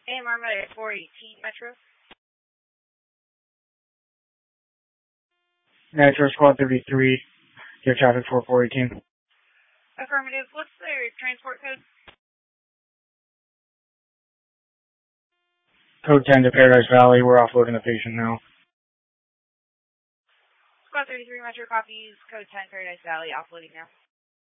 AMR Med 418 Metro. Metro Squad 33, your traffic for 418. Affirmative. What's their transport code? Code 10 to Paradise Valley. We're offloading the patient now. Squad 33 Metro copies. Code 10 Paradise Valley. Offloading now.